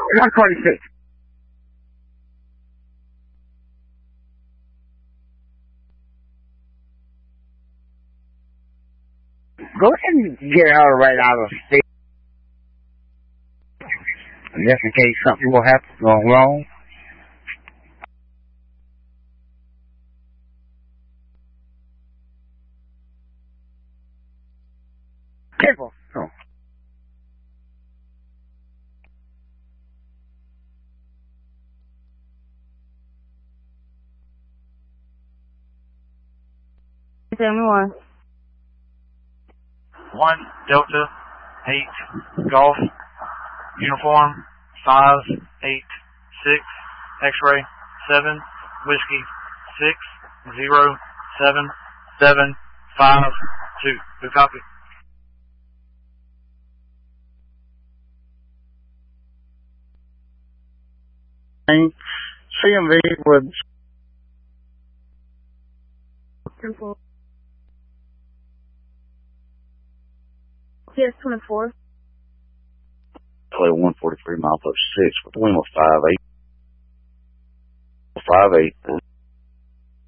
126. Go ahead and get her right out of the state. Just in case something will happen go wrong. Careful. Oh. Tell me one. 1 Delta 8 Golf Uniform 5 8 6 X-ray 7 Whiskey 6 0 7 7 5 2. Good copy. CMV would. Simple. Yes, 24. Play 143 mile +6 with wind of 5-8. 5-8.